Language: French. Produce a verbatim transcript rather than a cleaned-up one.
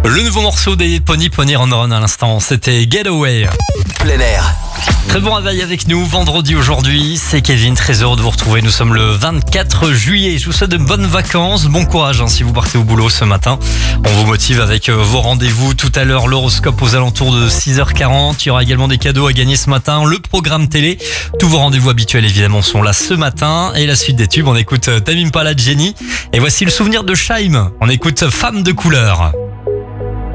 Le nouveau morceau des Pony Pony Run Run à l'instant, c'était Getaway. Plein air. Très bon réveil avec nous, vendredi aujourd'hui, c'est Kevin, très heureux de vous retrouver, nous sommes le vingt-quatre juillet, je vous souhaite de bonnes vacances, bon courage hein, si vous partez au boulot ce matin, on vous motive avec euh, vos rendez-vous, tout à l'heure l'horoscope aux alentours de six heures quarante, il y aura également des cadeaux à gagner ce matin, le programme télé, tous vos rendez-vous habituels évidemment sont là ce matin, et la suite des tubes, on écoute Tame Impala de Jenny, et voici le souvenir de Shaim, on écoute Femme de couleur.